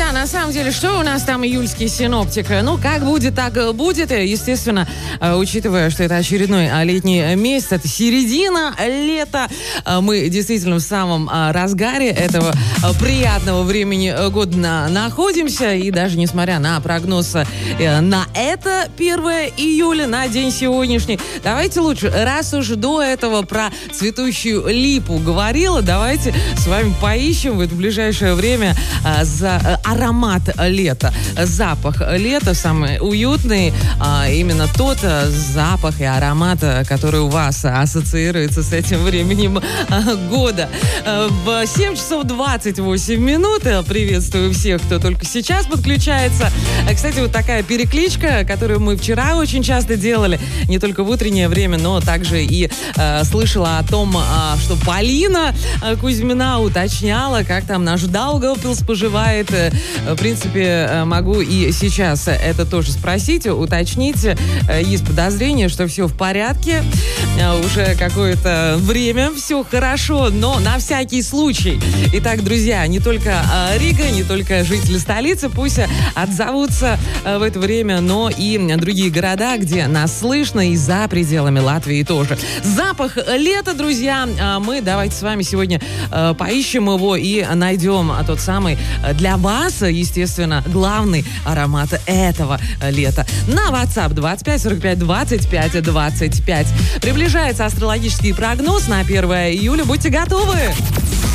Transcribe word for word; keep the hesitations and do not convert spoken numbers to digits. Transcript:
друзья, на самом деле, что у нас там июльский синоптик? Ну, как будет, так будет. Естественно, учитывая, что это очередной летний месяц, это середина лета, мы действительно в самом разгаре этого приятного времени года находимся. И даже несмотря на прогноз на это первое июля, на день сегодняшний, давайте лучше, раз уж до этого про цветущую липу говорила, давайте с вами поищем в это ближайшее время а, за а, аромат лета, запах лета, самый уютный, а, именно тот а, запах и аромат, который у вас ассоциируется с этим временем а, года. А, в семь часов двадцать восемь минут приветствую всех, кто только сейчас подключается. А, кстати, вот такая перекличка, которую мы вчера очень часто делали, не только в утреннее время, но также и а, слышала о том, а, что Полина а, Кузьмина уточняла, как там наш Даугавпилс поживает. В принципе, могу и сейчас это тоже спросить, уточнить. Есть подозрение, что все в порядке. Уже какое-то время все хорошо, но на всякий случай. Итак, друзья, не только Рига, не только жители столицы пусть отзовутся в это время, но и другие города, где нас слышно, и за пределами Латвии тоже. Запах лета, друзья. Мы давайте с вами сегодня поищем его и найдем тот самый для вас, естественно, главный аромат этого лета. На WhatsApp двадцать пять сорок пять двадцать пять двадцать пять. Приближается астрологический прогноз на первое июля. Будьте готовы!